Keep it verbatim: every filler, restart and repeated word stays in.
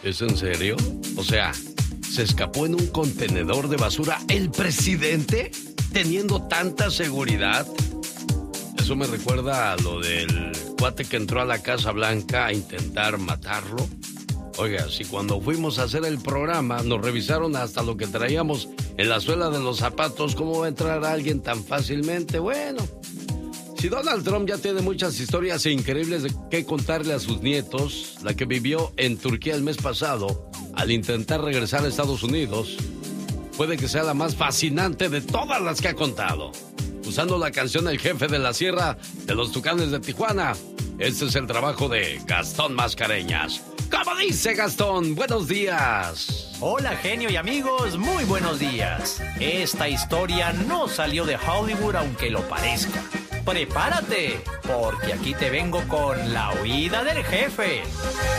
¿Es en serio? O sea, ¿se escapó en un contenedor de basura el presidente teniendo tanta seguridad? Eso me recuerda a lo del cuate que entró a la Casa Blanca a intentar matarlo. Oiga, si cuando fuimos a hacer el programa nos revisaron hasta lo que traíamos en la suela de los zapatos, ¿cómo va a entrar alguien tan fácilmente? Bueno, si Donald Trump ya tiene muchas historias increíbles de qué contarle a sus nietos, la que vivió en Turquía el mes pasado al intentar regresar a Estados Unidos, puede que sea la más fascinante de todas las que ha contado. Usando la canción El Jefe de la Sierra de los Tucanes de Tijuana, este es el trabajo de Gastón Mascareñas. ¿Cómo dice Gastón? Buenos días. Hola, genio y amigos, muy buenos días. Esta historia no salió de Hollywood, aunque lo parezca. Prepárate, porque aquí te vengo con la huida del jefe.